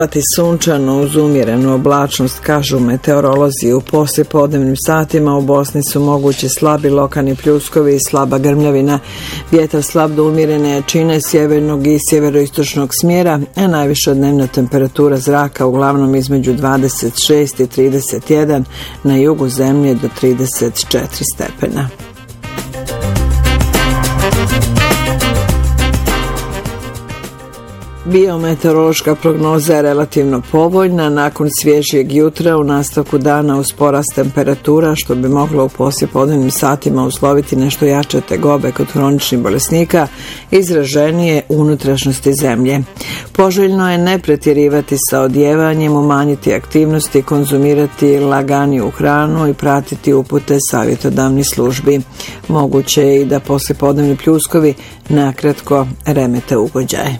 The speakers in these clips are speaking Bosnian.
Sunčano uz umjerenu oblačnost, kažu meteorolozi. U poslijepodnevnim satima u Bosni su mogući slabi lokalni pljuskovi i slaba grmljavina. Vjetar slab do umjerene jačine sjevernog i sjeveroistočnog smjera, a najviša dnevna temperatura zraka uglavnom između 26 i 31, na jugu zemlje do 34 stepena. Biometeorološka prognoza je relativno povoljna. Nakon svježijeg jutra u nastavku dana uz porast temperatura, što bi moglo u poslijepodnevnim satima usloviti nešto jače tegobe kod hroničnih bolesnika, izraženije unutrašnjosti zemlje. Poželjno je ne pretjerivati sa odjevanjem, umanjiti aktivnosti, konzumirati laganiju hranu i pratiti upute savjetodavnih službi. Moguće je i da poslijepodnevni pljuskovi nakratko remete ugođaje.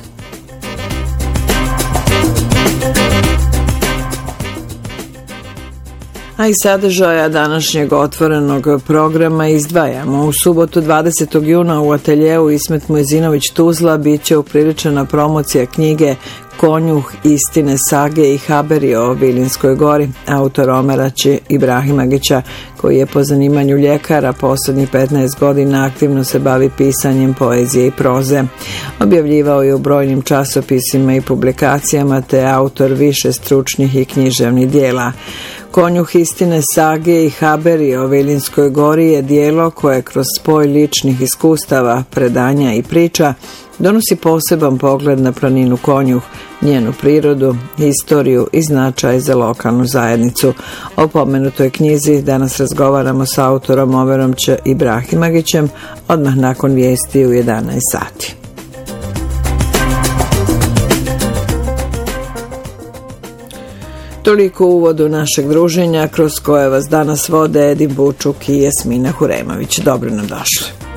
A iz sadržaja današnjeg otvorenog programa izdvajamo. U subotu 20. juna u ateljeu Ismet Mujezinović Tuzla bit će upriličena promocija knjige Konjuh istine, sage i haberi o Vilinskoj gori, autor Omeraće Ibrahimagića, koji je po zanimanju ljekara posljednjih 15 godina aktivno se bavi pisanjem poezije i proze. Objavljivao je u brojnim časopisima i publikacijama, te autor više stručnih i književnih dijela. Konjuh istine, sage i haberi o Vilinskoj gori je dijelo koje kroz spoj ličnih iskustava, predanja i priča donosi poseban pogled na planinu Konjuh, njenu prirodu, istoriju i značaj za lokalnu zajednicu. O pomenutoj knjizi danas razgovaramo s autorom Omerom Ibrahimagićem odmah nakon vijesti u 11 sati. Toliko u uvodu našeg druženja kroz koje vas danas vode Edin Bučuk i Jasmina Huremović. Dobro nam došli.